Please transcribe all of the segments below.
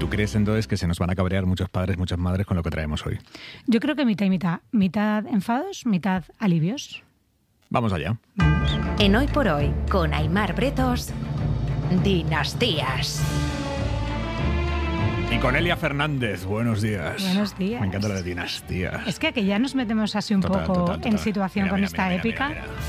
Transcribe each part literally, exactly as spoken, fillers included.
¿Tú crees entonces que se nos van a cabrear muchos padres, muchas madres con lo que traemos hoy? Yo creo que mitad y mitad. Mitad enfados, mitad alivios. Vamos allá. Vamos. En Hoy por Hoy, con Aimar Bretos, Dinastías. Y con Elia Fernández, buenos días. Buenos días. Me encanta lo de dinastías. Es que, que ya nos metemos así un Total, poco total, total. en situación Mira, con mira, esta mira, épica. mira, mira.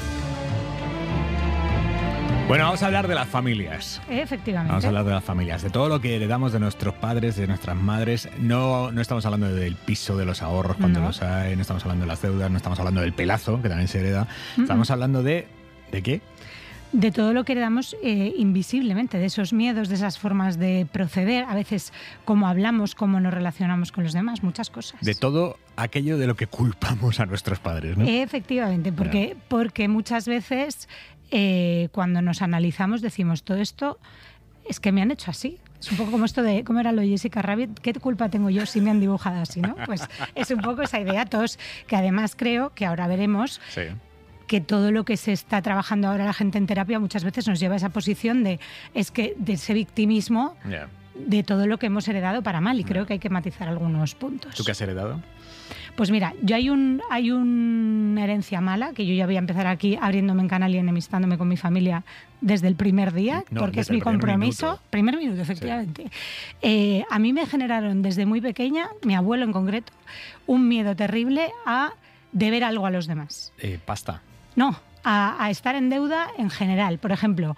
Bueno, vamos a hablar de las familias. Efectivamente. Vamos a hablar de las familias, de todo lo que heredamos de nuestros padres, de nuestras madres. No, no estamos hablando del piso, de los ahorros cuando No. los hay, no estamos hablando de las deudas, no estamos hablando del pelazo, que también se hereda. Estamos hablando de... ¿De qué? De todo lo que heredamos eh, invisiblemente, de esos miedos, de esas formas de proceder, a veces cómo hablamos, cómo nos relacionamos con los demás, muchas cosas. De todo aquello de lo que culpamos a nuestros padres, ¿no? Efectivamente, porque, porque muchas veces eh, cuando nos analizamos decimos, todo esto es que me han hecho así. Es un poco como esto de, ¿cómo era lo de Jessica Rabbit? ¿Qué culpa tengo yo si me han dibujado así, no? Pues es un poco esa idea, todos, que además creo que ahora veremos Sí. que todo lo que se está trabajando ahora la gente en terapia muchas veces nos lleva a esa posición de, es que, de ese victimismo Yeah. de todo lo que hemos heredado para mal, y creo que hay que matizar algunos puntos. ¿Tú qué has heredado? Pues mira, yo hay un hay una herencia mala, que yo ya voy a empezar aquí abriéndome en canal y enemistándome con mi familia desde el primer día, No, porque es desde mi el primer compromiso. minuto. Primer minuto, efectivamente. Eh, a mí me generaron desde muy pequeña, mi abuelo en concreto, un miedo terrible a deber algo a los demás. Eh, pasta. No, a, a estar en deuda en general. Por ejemplo,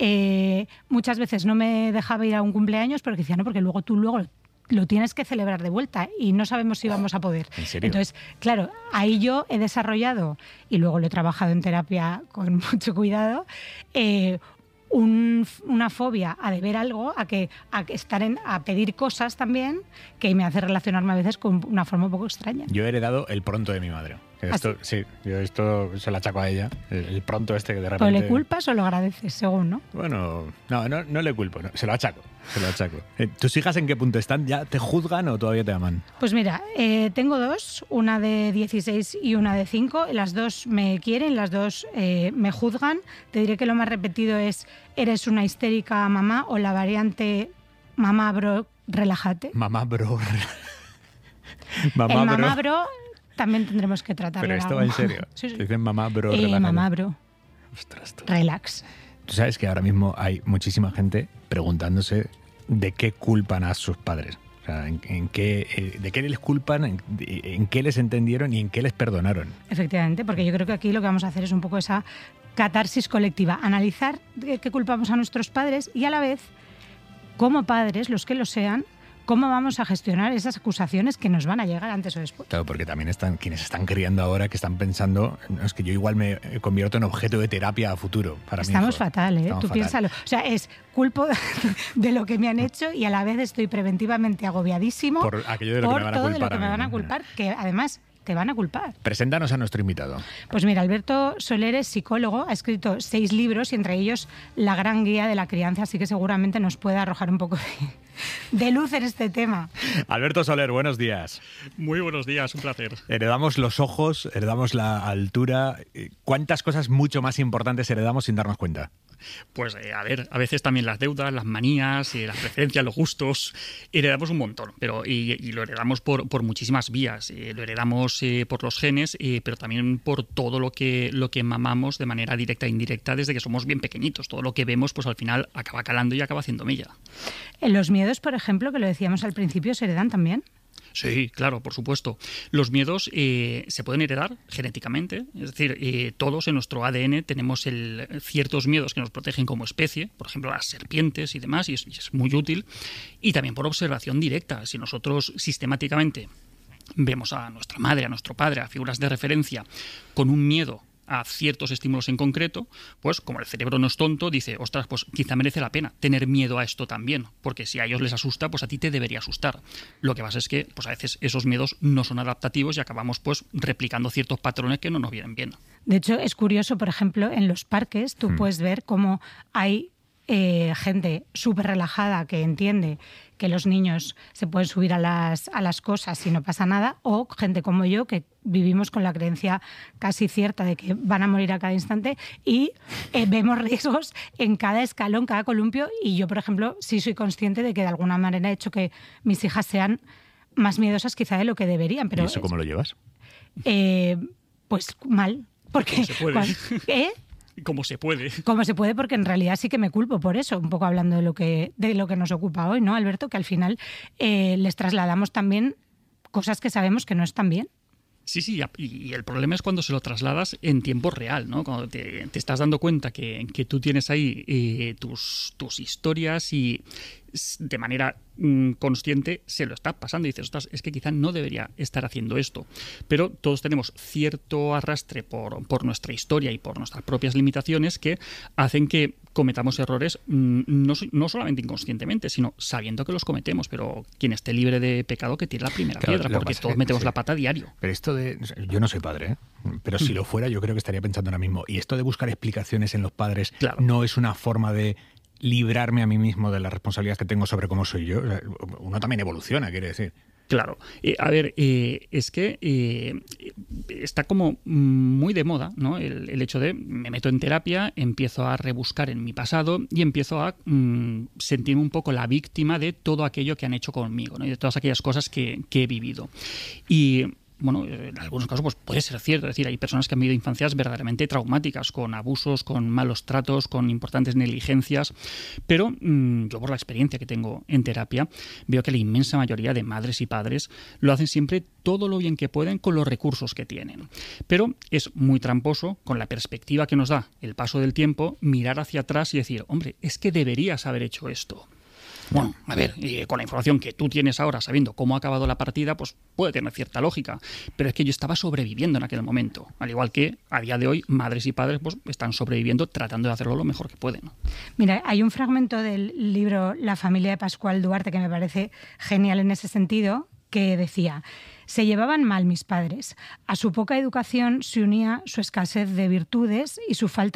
eh, muchas veces no me dejaba ir a un cumpleaños porque decía, no, porque luego tú luego lo tienes que celebrar de vuelta y no sabemos si vamos a poder. ¿En serio? Entonces, claro, ahí yo he desarrollado, y luego lo he trabajado en terapia con mucho cuidado, eh, un- una fobia a deber algo, a que a que estar en, a pedir cosas también, que me hace relacionarme a veces con una forma un poco extraña. Yo he heredado el pronto de mi madre. Esto, sí, yo esto se lo achaco a ella. El, el pronto este que de repente... ¿O le culpas o lo agradeces, según, no? Bueno, no, no, no le culpo, no, se lo achaco, se lo achaco. Eh, ¿Tus hijas en qué punto están? ¿Ya te juzgan o todavía te aman? Pues mira, eh, tengo dos, una de dieciséis y una de cinco. Las dos me quieren, las dos eh, me juzgan. Te diré que lo más repetido es, eres una histérica mamá, o la variante, mamá bro, relájate. Mamá bro. mamá El bro. mamá bro también tendremos que tratarlo. Pero esto va en serio. Sí, sí. Te dicen mamá bro, Eh, relájate. mamá bro, Ostras, tú. relax. Tú sabes que ahora mismo hay muchísima gente preguntándose de qué culpan a sus padres. O sea, en, en qué, eh, de qué les culpan, en, en qué les entendieron y en qué les perdonaron. Efectivamente, porque yo creo que aquí lo que vamos a hacer es un poco esa catarsis colectiva, analizar de qué culpamos a nuestros padres y a la vez, como padres, los que lo sean, cómo vamos a gestionar esas acusaciones que nos van a llegar antes o después. Claro, porque también están quienes están criando ahora que están pensando, no, es que yo igual me convierto en objeto de terapia a futuro para mi Estamos hijo. fatal, ¿eh? Estamos Tú fatal. piénsalo. O sea, es culpo de lo que me han hecho y a la vez estoy preventivamente agobiadísimo Por aquello de lo que por me van a todo de lo culpar que a me mí, van a ¿no? culpar, que además te van a culpar. Preséntanos a nuestro invitado. Pues mira, Alberto Soler es psicólogo, ha escrito seis libros y entre ellos La gran guía de la crianza, así que seguramente nos puede arrojar un poco de, de luz en este tema. Alberto Soler, buenos días. Muy buenos días, un placer. Heredamos los ojos, heredamos la altura. ¿Cuántas cosas mucho más importantes heredamos sin darnos cuenta? Pues eh, a ver, a veces también las deudas, las manías, eh, las preferencias, los gustos, heredamos un montón, pero y, y lo heredamos por, por muchísimas vías. Eh, lo heredamos eh, por los genes, eh, pero también por todo lo que, lo que mamamos de manera directa e indirecta desde que somos bien pequeñitos. Todo lo que vemos, pues al final acaba calando y acaba haciendo mella. En los miedos, por ejemplo, que lo decíamos al principio, ¿se heredan también? Sí, claro, por supuesto. Los miedos eh, se pueden heredar genéticamente, es decir, eh, todos en nuestro A D N tenemos el, ciertos miedos que nos protegen como especie, por ejemplo las serpientes y demás, y es, y es muy útil, y también por observación directa. Si nosotros sistemáticamente vemos a nuestra madre, a nuestro padre, a figuras de referencia con un miedo a ciertos estímulos en concreto, pues como el cerebro no es tonto, dice, ostras, pues quizá merece la pena tener miedo a esto también, porque si a ellos les asusta, pues a ti te debería asustar. Lo que pasa es que pues a veces esos miedos no son adaptativos y acabamos pues replicando ciertos patrones que no nos vienen bien. De hecho, es curioso, por ejemplo, en los parques tú hmm. puedes ver cómo hay eh, gente súper relajada que entiende que los niños se pueden subir a las, a las cosas y no pasa nada, o gente como yo que vivimos con la creencia casi cierta de que van a morir a cada instante y eh, vemos riesgos en cada escalón, cada columpio, y yo, por ejemplo, sí soy consciente de que de alguna manera he hecho que mis hijas sean más miedosas quizá de lo que deberían. Pero ¿Y eso cómo lo llevas? Eh, pues mal. Porque, ¿Cómo se puede? Cuando, ¿eh? Como se puede. Como se puede, porque en realidad sí que me culpo por eso, un poco hablando de lo que, de lo que nos ocupa hoy, ¿no, Alberto? Que al final eh, les trasladamos también cosas que sabemos que no están bien. Sí, sí, y el problema es cuando se lo trasladas en tiempo real, ¿no? Cuando te, te estás dando cuenta que, que tú tienes ahí eh, tus, tus historias y de manera mmm, consciente se lo está pasando y dices, ostras, es que quizá no debería estar haciendo esto. Pero todos tenemos cierto arrastre por, por nuestra historia y por nuestras propias limitaciones que hacen que cometamos errores mmm, no, no solamente inconscientemente, sino sabiendo que los cometemos. Pero quien esté libre de pecado que tire la primera Claro, piedra, porque todos que, metemos sí. la pata a diario. Pero esto de... Yo no soy padre, ¿eh? Pero si lo fuera yo creo que estaría pensando ahora mismo. Y esto de buscar explicaciones en los padres Claro. no es una forma de librarme a mí mismo de la responsabilidad que tengo sobre cómo soy yo. O sea, uno también evoluciona, quiere decir. Claro. Eh, a ver, eh, es que eh, está como muy de moda, ¿no? El, el hecho de me meto en terapia, empiezo a rebuscar en mi pasado y empiezo a mm, sentirme un poco la víctima de todo aquello que han hecho conmigo, ¿no? Y de todas aquellas cosas que, que he vivido. Y bueno, en algunos casos pues puede ser cierto, es decir, hay personas que han vivido infancias verdaderamente traumáticas, con abusos, con malos tratos, con importantes negligencias, pero mmm, yo por la experiencia que tengo en terapia veo que la inmensa mayoría de madres y padres lo hacen siempre todo lo bien que pueden con los recursos que tienen. Pero es muy tramposo, con la perspectiva que nos da el paso del tiempo, mirar hacia atrás y decir, hombre, es que deberías haber hecho esto. Bueno, a ver, eh, con la información que tú tienes ahora, sabiendo cómo ha acabado la partida, pues puede tener cierta lógica. Pero es que yo estaba sobreviviendo en aquel momento. Al igual que a día de hoy, madres y padres pues están sobreviviendo tratando de hacerlo lo mejor que pueden. Mira, hay un fragmento del libro La familia de Pascual Duarte que me parece genial en ese sentido, que decía: se llevaban mal mis padres. A su poca educación se unía su escasez de virtudes y su falta